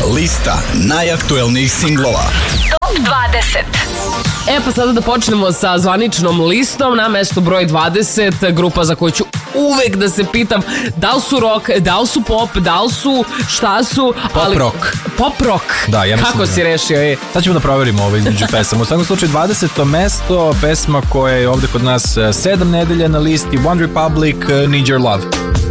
Lista najaktuelnijih singlova. Top 20. Pa sada da počnemo sa zvaničnom listom. Na mestu broj 20, grupa za koju ću uvek da se pitam da li su rock, da li su pop, da li su, šta su... Pop rock. Pop rock. Da, ja mislim. Kako si rešio? Sad ćemo da proverimo ovo između pesama. U svakom slučaju 20. mesto, pesma koja je ovde kod nas 7 nedelja na listi, One Republic, Need Your Love.